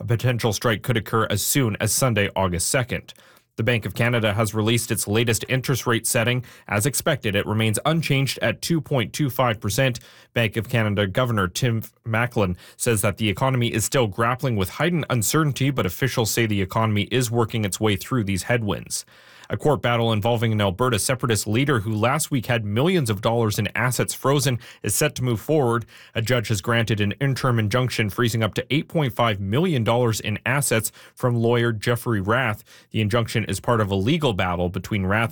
A potential strike could occur as soon as Sunday, August 2nd. The Bank of Canada has released its latest interest rate setting. As expected, it remains unchanged at 2.25%. Bank of Canada Governor Tim Macklem says that the economy is still grappling with heightened uncertainty, but officials say the economy is working its way through these headwinds. A court battle involving an Alberta separatist leader who last week had millions of dollars in assets frozen is set to move forward. A judge has granted an interim injunction freezing up to $8.5 million in assets from lawyer Jeffrey Rath. The injunction is part of a legal battle between Rath